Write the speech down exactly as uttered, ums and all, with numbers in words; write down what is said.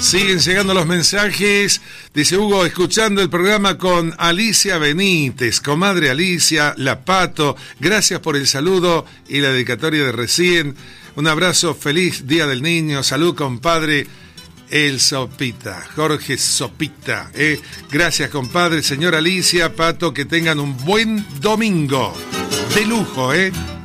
Siguen llegando los mensajes. Dice Hugo, escuchando el programa con Alicia Benítez, comadre Alicia, la Pato. Gracias por el saludo y la dedicatoria de recién. Un abrazo, feliz Día del Niño. Salud, compadre. El Sopita, Jorge Sopita. Eh. Gracias, compadre. Señora Alicia, Pato, que tengan un buen domingo. De lujo, ¿eh?